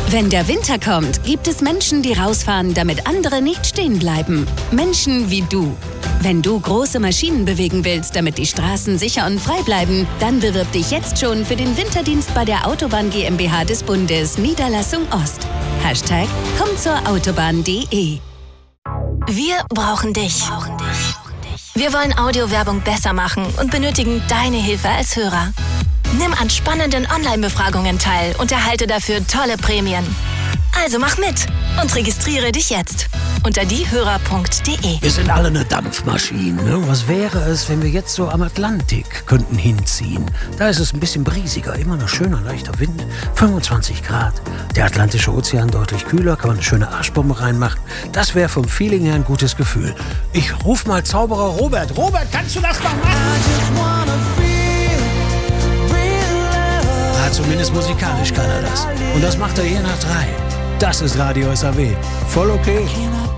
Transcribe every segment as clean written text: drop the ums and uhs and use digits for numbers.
Wenn der Winter kommt, gibt es Menschen, die rausfahren, damit andere nicht stehen bleiben. Menschen wie du. Wenn du große Maschinen bewegen willst, damit die Straßen sicher und frei bleiben, dann bewirb dich jetzt schon für den Winterdienst bei der Autobahn GmbH des Bundes, Niederlassung Ost. #kommzurautobahn.de. Wir brauchen dich. Wir wollen Audiowerbung besser machen und benötigen deine Hilfe als Hörer. Nimm an spannenden Online-Befragungen teil und erhalte dafür tolle Prämien. Also mach mit und registriere dich jetzt unter diehörer.de. Wir sind alle eine Dampfmaschine. Ne? Was wäre es, wenn wir jetzt so am Atlantik könnten hinziehen? Da ist es ein bisschen briesiger, immer noch schöner, leichter Wind, 25 Grad. Der Atlantische Ozean deutlich kühler, kann man eine schöne Arschbombe reinmachen. Das wäre vom Feeling her ein gutes Gefühl. Ich ruf mal Zauberer Robert. Robert, kannst du das mal machen? Zumindest musikalisch kann er das. Und das macht er hier nach 3. Das ist Radio SAW. Voll okay.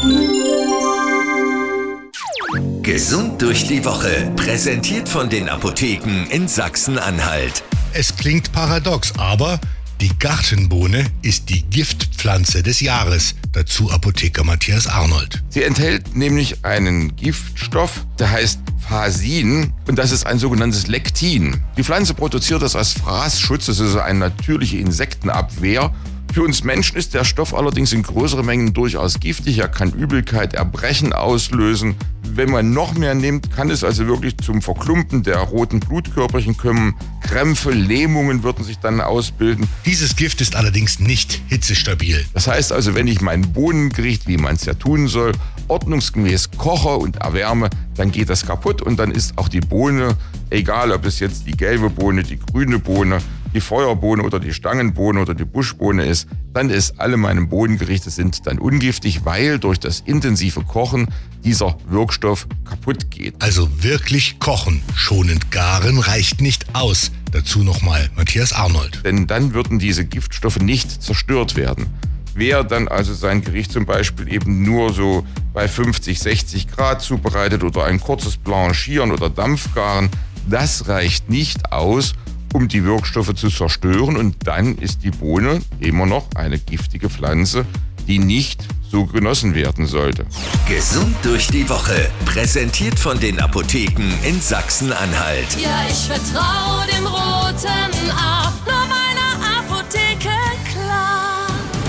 Gesund durch die Woche. Präsentiert von den Apotheken in Sachsen-Anhalt. Es klingt paradox, aber die Gartenbohne ist die Giftpflanze des Jahres. Dazu Apotheker Matthias Arnold. Sie enthält nämlich einen Giftstoff, der heißt Phasin, und das ist ein sogenanntes Lektin. Die Pflanze produziert das als Fraßschutz, das ist eine natürliche Insektenabwehr. Für uns Menschen ist der Stoff allerdings in größeren Mengen durchaus giftig. Er kann Übelkeit, Erbrechen auslösen. Wenn man noch mehr nimmt, kann es also wirklich zum Verklumpen der roten Blutkörperchen kommen. Krämpfe, Lähmungen würden sich dann ausbilden. Dieses Gift ist allerdings nicht hitzestabil. Das heißt also, wenn ich mein Bohnengericht, wie man es ja tun soll, ordnungsgemäß koche und erwärme, dann geht das kaputt und dann ist auch die Bohne, egal ob es jetzt die gelbe Bohne, die grüne Bohne, die Feuerbohne oder die Stangenbohne oder die Buschbohne ist, dann ist alle meine Bohnengerichte sind dann ungiftig, weil durch das intensive Kochen dieser Wirkstoff kaputt geht. Also wirklich kochen, schonend garen reicht nicht aus. Dazu nochmal Matthias Arnold. Denn dann würden diese Giftstoffe nicht zerstört werden. Wer dann also sein Gericht zum Beispiel eben nur so bei 50, 60 Grad zubereitet oder ein kurzes Blanchieren oder Dampfgaren, das reicht nicht aus, um die Wirkstoffe zu zerstören, und dann ist die Bohne immer noch eine giftige Pflanze, die nicht so genossen werden sollte. Gesund durch die Woche. Präsentiert von den Apotheken in Sachsen-Anhalt. Ja, ich vertraue dem roten A, nur meiner Apotheke, klar.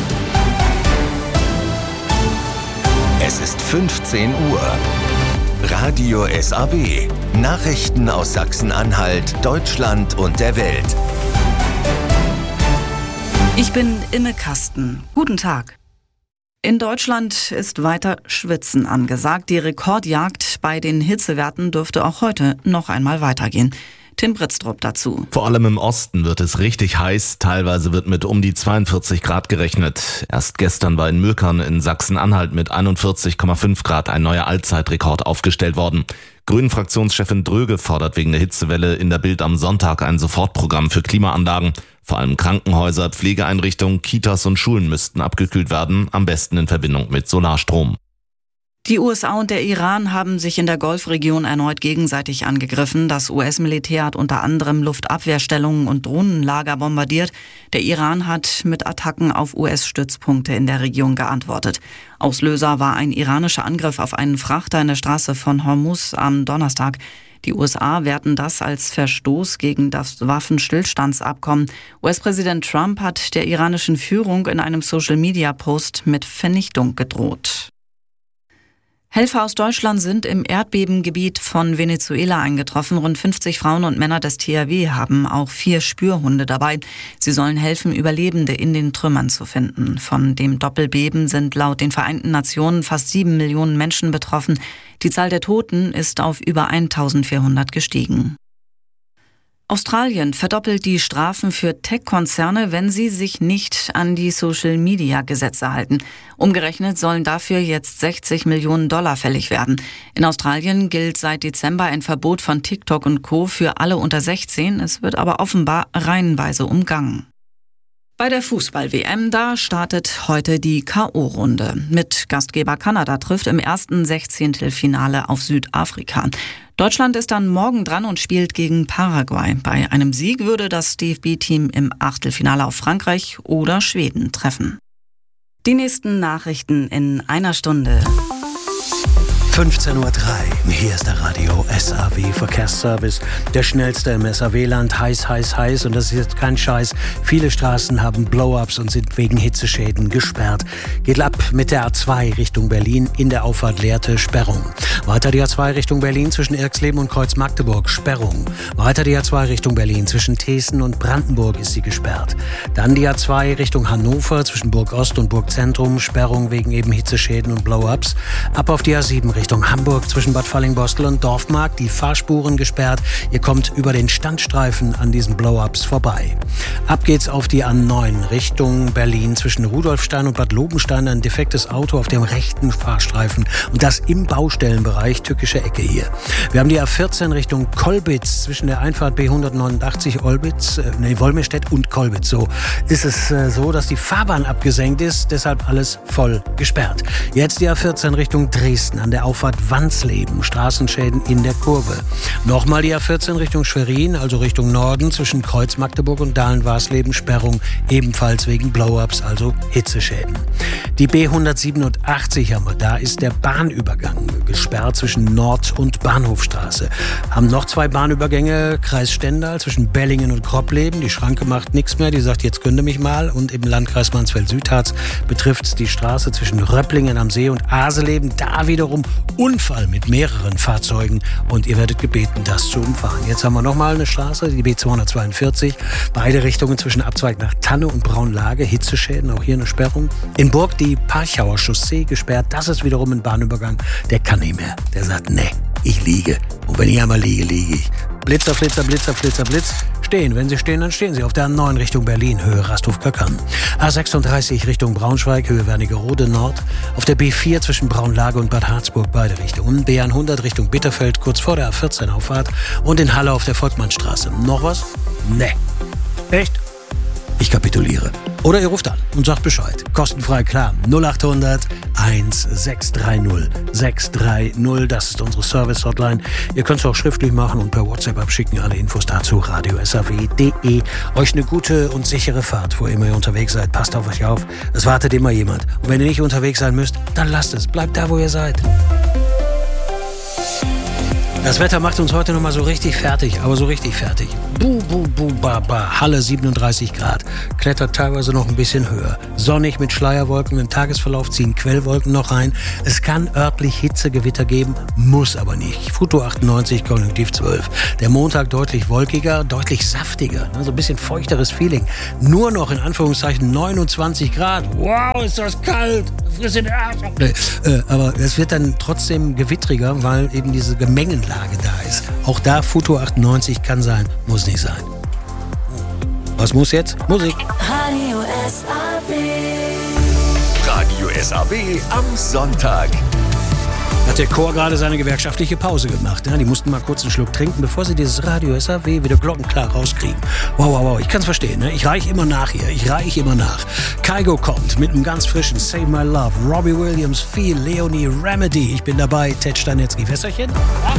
Es ist 15 Uhr. Radio SAW. Nachrichten aus Sachsen-Anhalt, Deutschland und der Welt. Ich bin Imme Kasten. Guten Tag. In Deutschland ist weiter Schwitzen angesagt. Die Rekordjagd bei den Hitzewerten dürfte auch heute noch einmal weitergehen. Tim Britztrup dazu. Vor allem im Osten wird es richtig heiß. Teilweise wird mit um die 42 Grad gerechnet. Erst gestern war in Mülkern in Sachsen-Anhalt mit 41,5 Grad ein neuer Allzeitrekord aufgestellt worden. Grünen-Fraktionschefin Dröge fordert wegen der Hitzewelle in der Bild am Sonntag ein Sofortprogramm für Klimaanlagen. Vor allem Krankenhäuser, Pflegeeinrichtungen, Kitas und Schulen müssten abgekühlt werden, am besten in Verbindung mit Solarstrom. Die USA und der Iran haben sich in der Golfregion erneut gegenseitig angegriffen. Das US-Militär hat unter anderem Luftabwehrstellungen und Drohnenlager bombardiert. Der Iran hat mit Attacken auf US-Stützpunkte in der Region geantwortet. Auslöser war ein iranischer Angriff auf einen Frachter in der Straße von Hormuz am Donnerstag. Die USA werten das als Verstoß gegen das Waffenstillstandsabkommen. US-Präsident Trump hat der iranischen Führung in einem Social-Media-Post mit Vernichtung gedroht. Helfer aus Deutschland sind im Erdbebengebiet von Venezuela eingetroffen. Rund 50 Frauen und Männer des THW haben auch 4 Spürhunde dabei. Sie sollen helfen, Überlebende in den Trümmern zu finden. Von dem Doppelbeben sind laut den Vereinten Nationen fast 7 Millionen Menschen betroffen. Die Zahl der Toten ist auf über 1400 gestiegen. Australien verdoppelt die Strafen für Tech-Konzerne, wenn sie sich nicht an die Social-Media-Gesetze halten. Umgerechnet sollen dafür jetzt $60 Millionen fällig werden. In Australien gilt seit Dezember ein Verbot von TikTok und Co. für alle unter 16. Es wird aber offenbar reihenweise umgangen. Bei der Fußball-WM, da startet heute die K.O.-Runde. Mit Gastgeber Kanada trifft im ersten 16. auf Südafrika. Deutschland ist dann morgen dran und spielt gegen Paraguay. Bei einem Sieg würde das DFB-Team im Achtelfinale auf Frankreich oder Schweden treffen. Die nächsten Nachrichten in einer Stunde. 15.03 Uhr. Hier ist der Radio SAW Verkehrsservice. Der schnellste im SAW-Land. Heiß, heiß, heiß. Und das ist jetzt kein Scheiß. Viele Straßen haben Blow-ups und sind wegen Hitzeschäden gesperrt. Geht ab mit der A2 Richtung Berlin. In der Auffahrt Lehrte Sperrung. Weiter die A2 Richtung Berlin zwischen Irxleben und Kreuz-Magdeburg. Sperrung. Weiter die A2 Richtung Berlin zwischen Thesen und Brandenburg ist sie gesperrt. Dann die A2 Richtung Hannover zwischen Burg Ost und Burg Zentrum. Sperrung wegen eben Hitzeschäden und Blow-ups. Ab auf die A7 Richtung Hamburg zwischen Bad Fallingbostel und Dorfmark, die Fahrspuren gesperrt. Ihr kommt über den Standstreifen an diesen Blow-ups vorbei. Ab geht's auf die A9 Richtung Berlin zwischen Rudolfstein und Bad Lobenstein. Ein defektes Auto auf dem rechten Fahrstreifen und das im Baustellenbereich, tückische Ecke hier. Wir haben die A14 Richtung Kolbitz zwischen der Einfahrt B189 Wolmirstedt und Kolbitz. So ist es so, dass die Fahrbahn abgesenkt ist, deshalb alles voll gesperrt. Jetzt die A14 Richtung Dresden an der Auffahrt Wansleben, Straßenschäden in der Kurve. Nochmal die A14 Richtung Schwerin, also Richtung Norden zwischen Kreuz Magdeburg und Dahlen-Warsleben, Sperrung ebenfalls wegen Blow-ups, also Hitzeschäden. Die B187 haben wir, da ist der Bahnübergang gesperrt zwischen Nord- und Bahnhofstraße. Haben noch 2 Bahnübergänge, Kreis Stendal zwischen Bellingen und Kroppleben. Die Schranke macht nichts mehr, die sagt, jetzt könnt ihr mich mal. Und im Landkreis Mansfeld-Südharz betrifft es die Straße zwischen Röpplingen am See und Aseleben. Da wiederum Unfall mit mehreren Fahrzeugen und ihr werdet gebeten, das zu umfahren. Jetzt haben wir nochmal eine Straße, die B242, beide Richtungen zwischen Abzweig nach Tanne und Braunlage, Hitzeschäden, auch hier eine Sperrung. In Burg die Parchauer Chaussee gesperrt, das ist wiederum ein Bahnübergang, der kann nicht mehr. Der sagt, nee, ich liege. Und wenn ich einmal liege, liege ich. Blitzer, Flitzer, Blitzer, Flitzer, Blitz. Stehen. Wenn Sie stehen, dann stehen Sie auf der A9 Richtung Berlin, Höhe Rasthof-Köckern. A36 Richtung Braunschweig, Höhe Wernigerode Nord. Auf der B4 zwischen Braunlage und Bad Harzburg, beide Richtungen. B100 Richtung Bitterfeld, kurz vor der A14 Auffahrt. Und in Halle auf der Volkmannstraße. Noch was? Nee. Echt? Ich kapituliere. Oder ihr ruft an und sagt Bescheid. Kostenfrei, klar. 0800 1630 630. Das ist unsere Service-Hotline. Ihr könnt es auch schriftlich machen und per WhatsApp abschicken. Alle Infos dazu radiosaw.de. Euch eine gute und sichere Fahrt, wo immer ihr unterwegs seid. Passt auf euch auf. Es wartet immer jemand. Und wenn ihr nicht unterwegs sein müsst, dann lasst es. Bleibt da, wo ihr seid. Das Wetter macht uns heute nochmal so richtig fertig, aber so richtig fertig. Halle 37 Grad, klettert teilweise noch ein bisschen höher. Sonnig mit Schleierwolken, im Tagesverlauf ziehen Quellwolken noch rein. Es kann örtlich Hitzegewitter geben, muss aber nicht. Futo 98, Konjunktiv 12. Der Montag deutlich wolkiger, deutlich saftiger, so ein bisschen feuchteres Feeling. Nur noch in Anführungszeichen 29 Grad. Wow, ist das kalt! Friss in den Arsch. Aber es wird dann trotzdem gewittriger, weil eben diese Gemengenlage da ist. Auch da Futo 98 kann sein, muss nicht sein. Was muss jetzt? Musik. Radio SAW am Sonntag. Hat der Chor gerade seine gewerkschaftliche Pause gemacht. Ja, die mussten mal kurz einen Schluck trinken, bevor sie dieses Radio SAW wieder glockenklar rauskriegen. Wow. Ich kann es verstehen. Ne? Ich reiche immer nach hier. Kygo kommt mit einem ganz frischen Save My Love. Robbie Williams, Feel, Leonie, Remedy. Ich bin dabei. Ted Stanetzky. Wässerchen? Ja.